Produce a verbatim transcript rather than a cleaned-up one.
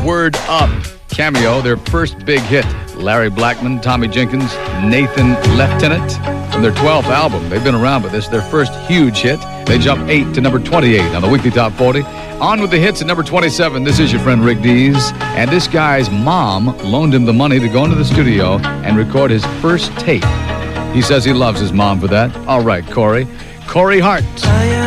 Word Up cameo, their first big hit. Larry Blackmon, Tommy Jenkins, Nathan Lieutenant. From their twelfth album, they've been around, but this is their first huge hit. They jump eight to number twenty-eight on the Weekly Top forty. On with the hits at number twenty-seven. This is your friend Rick Dees. And this guy's mom loaned him the money to go into the studio and record his first tape. He says he loves his mom for that. All right, Corey. Corey Hart.